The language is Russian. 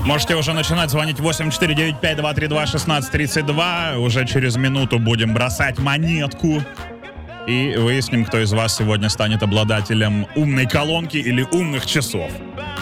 Можете уже начинать звонить 8495-232-1632. Уже через минуту будем бросать монетку. И выясним, кто из вас сегодня станет обладателем умной колонки или умных часов.